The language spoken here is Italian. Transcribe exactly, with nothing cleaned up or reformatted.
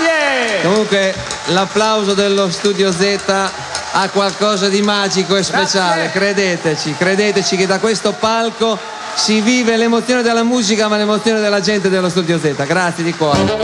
Grazie! Comunque l'applauso dello Studio Z ha qualcosa di magico e speciale. Grazie. Credeteci, credeteci che da questo palco si vive l'emozione della musica, ma l'emozione della gente dello Studio Z. Grazie di cuore.